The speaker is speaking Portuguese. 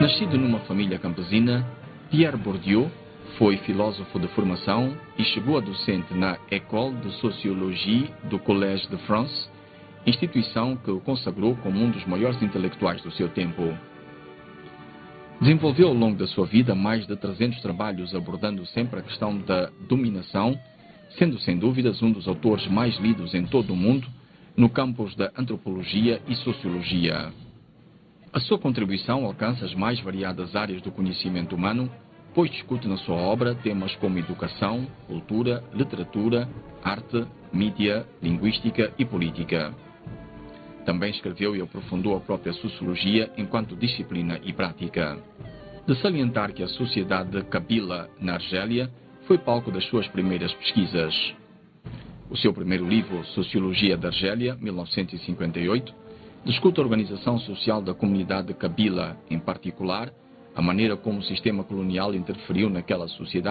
Nascido numa família campesina, Pierre Bourdieu foi filósofo de formação e chegou a docente na École de Sociologie do Collège de France, instituição que o consagrou como um dos maiores intelectuais do seu tempo. Desenvolveu ao longo da sua vida mais de 300 trabalhos abordando sempre a questão da dominação, sendo sem dúvidas um dos autores mais lidos em todo o mundo no campos da antropologia e sociologia. A sua contribuição alcança as mais variadas áreas do conhecimento humano, pois discute na sua obra temas como educação, cultura, literatura, arte, mídia, linguística e política. Também escreveu e aprofundou a própria sociologia enquanto disciplina e prática. De salientar que a sociedade Kabila, na Argélia, foi palco das suas primeiras pesquisas. O seu primeiro livro, Sociologia da Argélia, 1958, discute a organização social da comunidade Kabila, em particular, a maneira como o sistema colonial interferiu naquela sociedade